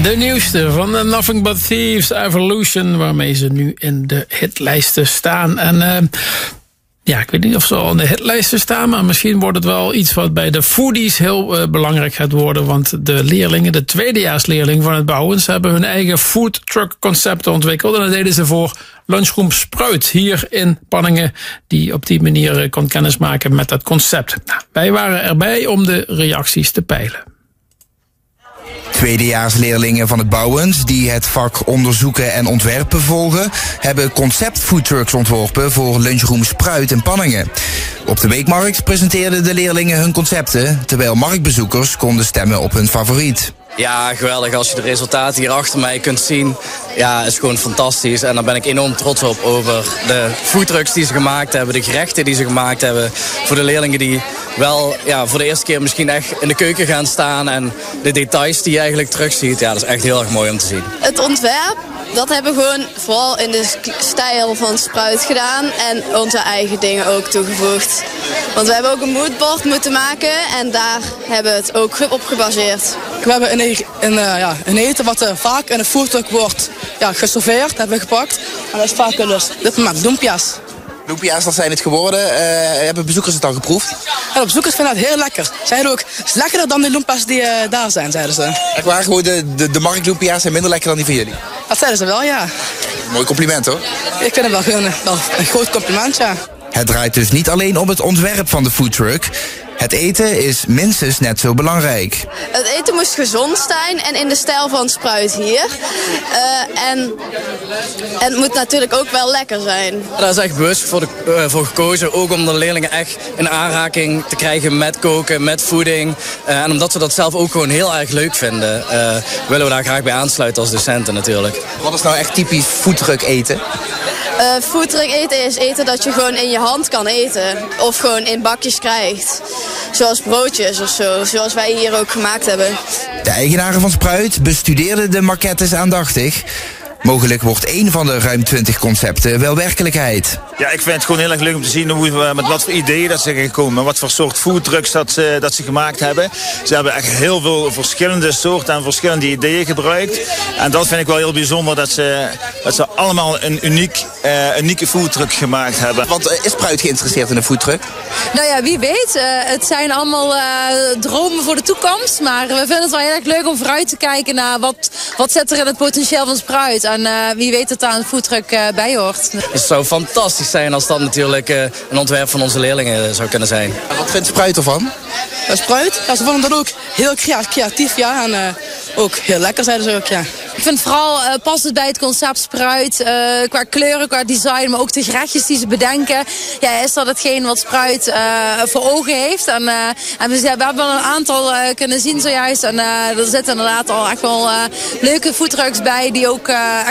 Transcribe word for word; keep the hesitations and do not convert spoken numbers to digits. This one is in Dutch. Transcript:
De nieuwste van de Nothing But Thieves, Evolution, waarmee ze nu in de hitlijsten staan. En uh, ja, ik weet niet of ze al in de hitlijsten staan, maar misschien wordt het wel iets wat bij de foodies heel uh, belangrijk gaat worden. Want de leerlingen, de tweedejaarsleerlingen van het Bouwens, hebben hun eigen foodtruck concepten ontwikkeld. En dat deden ze voor Lunchroom Spruit hier in Panningen, die op die manier uh, kon kennismaken met dat concept. Nou, wij waren erbij om de reacties te peilen. Tweedejaarsleerlingen van het Bouwens, die het vak onderzoeken en ontwerpen volgen, hebben concept foodtrucks ontworpen voor Lunchroom Spruit in Panningen. Op de weekmarkt presenteerden de leerlingen hun concepten, terwijl marktbezoekers konden stemmen op hun favoriet. Ja, geweldig. Als je de resultaten hier achter mij kunt zien, ja, is gewoon fantastisch. En daar ben ik enorm trots op over de foodtrucks die ze gemaakt hebben, de gerechten die ze gemaakt hebben. Voor de leerlingen die wel ja, voor de eerste keer misschien echt in de keuken gaan staan en de details die je eigenlijk terugziet. Ja, dat is echt heel erg mooi om te zien. Het ontwerp, dat hebben we gewoon vooral in de stijl van Spruit gedaan en onze eigen dingen ook toegevoegd. Want we hebben ook een moodboard moeten maken en daar hebben we het ook op gebaseerd. We hebben een, een, uh, ja, een eten wat uh, vaak in een foodtruck wordt ja, geserveerd, hebben we gepakt. En dat is vaak dus dit maakt lumpia's. Lumpia's, dat zijn het geworden. Uh, hebben bezoekers het al geproefd? Ja, de bezoekers vinden het heel lekker. Zeiden ook, het is lekkerder dan de lumpia's die uh, daar zijn, zeiden ze. Echt waar, gewoon de, de, de marktlumpia's zijn minder lekker dan die van jullie? Dat zeiden ze wel, ja. Mooi compliment, hoor. Ik vind het wel, gewoon, wel een groot compliment, ja. Het draait dus niet alleen om het ontwerp van de foodtruck. Het eten is minstens net zo belangrijk. Het eten moest gezond zijn en in de stijl van Spruit hier. Uh, en, en het moet natuurlijk ook wel lekker zijn. Daar is echt bewust voor, de, uh, voor gekozen, ook om de leerlingen echt in aanraking te krijgen met koken, met voeding. Uh, en omdat we dat zelf ook gewoon heel erg leuk vinden, uh, willen we daar graag bij aansluiten als docenten natuurlijk. Wat is nou echt typisch foodtruck eten? Uh, foodtruck eten is eten dat je gewoon in je hand kan eten. Of gewoon in bakjes krijgt. Zoals broodjes of zo, zoals wij hier ook gemaakt hebben. De eigenaren van Spruit bestudeerden de maquettes aandachtig. Mogelijk wordt één van de ruim twintig concepten wel werkelijkheid. Ja, ik vind het gewoon heel erg leuk om te zien hoe, met wat voor ideeën dat ze zijn gekomen. Wat voor soort foodtrucks dat ze, dat ze gemaakt hebben. Ze hebben echt heel veel verschillende soorten en verschillende ideeën gebruikt. En dat vind ik wel heel bijzonder dat ze, dat ze allemaal een uniek, uh, unieke foodtruck gemaakt hebben. Want uh, is Spruit geïnteresseerd in een foodtruck? Nou ja, wie weet. Uh, het zijn allemaal uh, dromen voor de toekomst. Maar we vinden het wel heel erg leuk om vooruit te kijken naar wat, wat zit er in het potentieel van Spruit. En uh, wie weet dat daar een foodtruck uh, bij hoort. Het zou fantastisch zijn als dat natuurlijk uh, een ontwerp van onze leerlingen zou kunnen zijn. Wat vindt Spruit ervan? Uh, Spruit? Ja, ze vonden dat ook heel creatief, ja. En uh, ook heel lekker, zeiden ze ook, ja. Ik vind vooral uh, past het bij het concept Spruit. Uh, qua kleuren, qua design, maar ook de gerechtjes die ze bedenken. Ja, is dat hetgeen wat Spruit uh, voor ogen heeft. En, uh, en we, we hebben een aantal uh, kunnen zien zojuist. En uh, er zitten inderdaad al echt wel uh, leuke foodtrucks bij die ook... Uh,